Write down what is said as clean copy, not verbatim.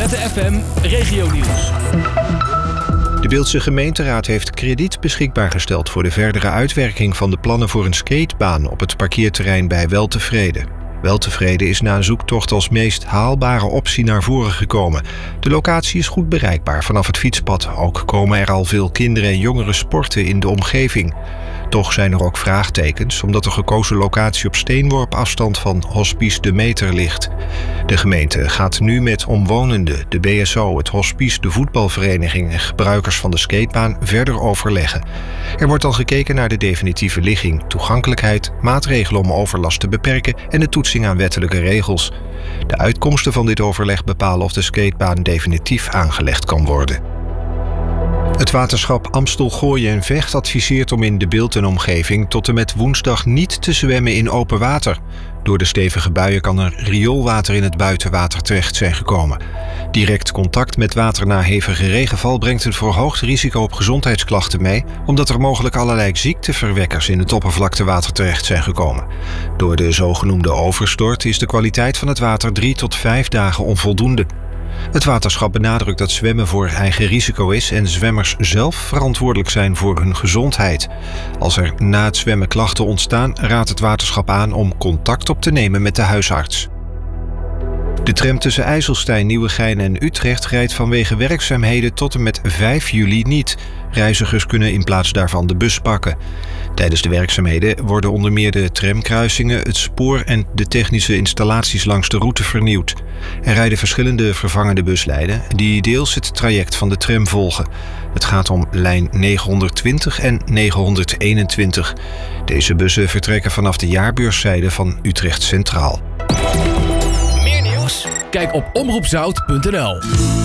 Velte FM Regionieuws. De Beeldse gemeenteraad heeft krediet beschikbaar gesteld voor de verdere uitwerking van de plannen voor een skatebaan op het parkeerterrein bij Weltevrede. Weltevrede is na een zoektocht als meest haalbare optie naar voren gekomen. De locatie is goed bereikbaar vanaf het fietspad. Ook komen er al veel kinderen en jongeren sporten in de omgeving. Toch zijn er ook vraagtekens, omdat de gekozen locatie op steenworp afstand van Hospice De Meter ligt. De gemeente gaat nu met omwonenden, de BSO, het hospice, de voetbalvereniging en gebruikers van de skatebaan verder overleggen. Er wordt al gekeken naar de definitieve ligging, toegankelijkheid, maatregelen om overlast te beperken en de toetsing aan wettelijke regels. De uitkomsten van dit overleg bepalen of de skatebaan definitief aangelegd kan worden. Het waterschap Amstel, Gooien en Vecht adviseert om in De Bilt en omgeving tot en met woensdag niet te zwemmen in open water. Door de stevige buien kan er rioolwater in het buitenwater terecht zijn gekomen. Direct contact met water na hevige regenval brengt een verhoogd risico op gezondheidsklachten mee, omdat er mogelijk allerlei ziekteverwekkers in het oppervlaktewater terecht zijn gekomen. Door de zogenoemde overstort is de kwaliteit van het water 3 tot 5 dagen onvoldoende. Het waterschap benadrukt dat zwemmen voor eigen risico is en zwemmers zelf verantwoordelijk zijn voor hun gezondheid. Als er na het zwemmen klachten ontstaan, raadt het waterschap aan om contact op te nemen met de huisarts. De tram tussen IJsselstein, Nieuwegein en Utrecht rijdt vanwege werkzaamheden tot en met 5 juli niet. Reizigers kunnen in plaats daarvan de bus pakken. Tijdens de werkzaamheden worden onder meer de tramkruisingen, het spoor en de technische installaties langs de route vernieuwd. Er rijden verschillende vervangende buslijnen die deels het traject van de tram volgen. Het gaat om lijn 920 en 921. Deze bussen vertrekken vanaf de jaarbeurszijde van Utrecht Centraal. Meer nieuws? Kijk op omroepzout.nl.